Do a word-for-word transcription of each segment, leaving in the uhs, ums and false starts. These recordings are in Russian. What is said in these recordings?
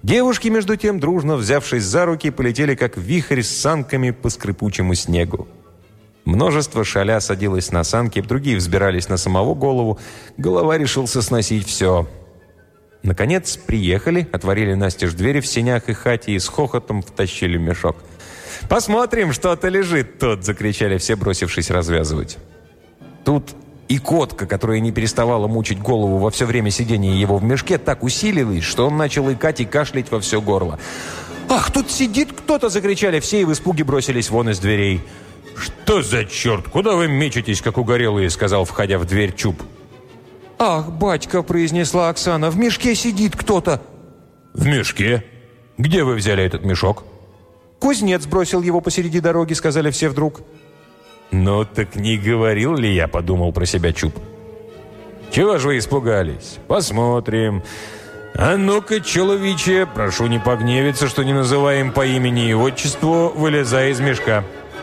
Девушки, между тем, дружно взявшись за руки, полетели как вихрь с санками по скрипучему снегу. Множество шаля садилось на санки, другие взбирались на самого голову. Голова решился сносить все. Наконец приехали, отворили настежь двери в сенях и хате и с хохотом втащили в мешок. «Посмотрим, что-то лежит тут!» – закричали все, бросившись развязывать. Тут и котка, которая не переставала мучить голову во все время сидения его в мешке, так усилилась, что он начал икать и кашлять во все горло. «Ах, тут сидит кто-то!» – закричали все и в испуге бросились вон из дверей. «Что за черт? Куда вы мечетесь, как угорелые?» – сказал, входя в дверь, Чуб. «Ах, батька!» – произнесла Оксана. «В мешке сидит кто-то!» «В мешке? Где вы взяли этот мешок?» «Кузнец бросил его посреди дороги», – сказали все вдруг. «Ну так не говорил ли я?» – подумал про себя Чуб. «Чего же вы испугались? Посмотрим. А ну-ка, человече, прошу не погневиться, что не называем по имени и отчеству, вылезай из мешка».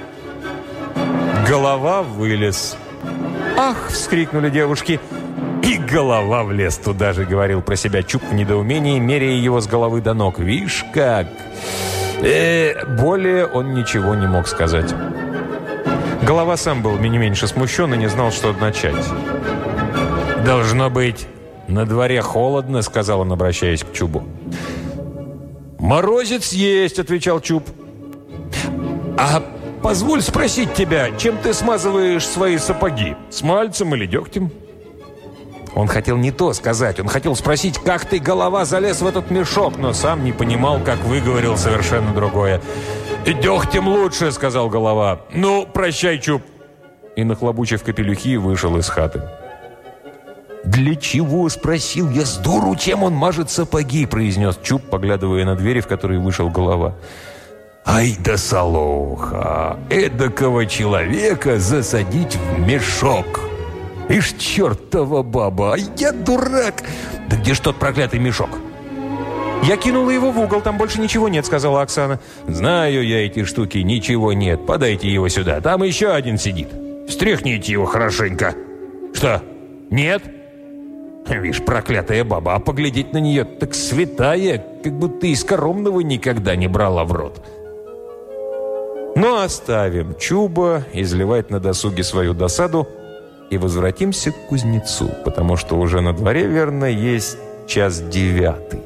Голова вылез. «Ах!» – вскрикнули девушки. «И голова влез туда же», – говорил про себя Чуб в недоумении, меряя его с головы до ног. «Вишь как!» э, Более он ничего не мог сказать. Голова сам был не меньше смущен и не знал, что начать. «Должно быть, на дворе холодно», – сказал он, обращаясь к Чубу. «Морозец есть», – отвечал Чуб. «А позволь спросить тебя, чем ты смазываешь свои сапоги? Смальцем или дегтем?» Он хотел не то сказать. Он хотел спросить, как ты, голова, залез в этот мешок, но сам не понимал, как выговорил совершенно другое. «Дегтем лучше», — сказал голова. «Ну, прощай, Чуб». И, нахлобучив капелюхи, вышел из хаты. «Для чего?» — спросил я с дуру, чем он мажет сапоги, — произнес Чуб, поглядывая на двери, в которые вышел голова. «Ай да солоха! Эдакого человека засадить в мешок! Ишь, чертова баба! А я дурак! Да где ж тот проклятый мешок?» «Я кинула его в угол, там больше ничего нет», — сказала Оксана. «Знаю я эти штуки, ничего нет. Подайте его сюда, там еще один сидит. Стряхните его хорошенько». «Что, нет?» «Вишь, проклятая баба, а поглядеть на нее так святая, как будто из коромного никогда не брала в рот». Но оставим Чуба изливать на досуге свою досаду и возвратимся к кузнецу, потому что уже на дворе, верно, есть час девятый.